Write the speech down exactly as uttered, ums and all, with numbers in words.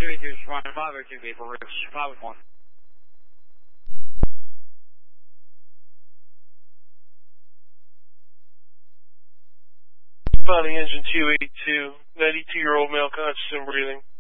two eight two, Swan five oh two, Maple Ridge, five one. Responding engine two eight two, ninety-two-year-old male conscious and breathing.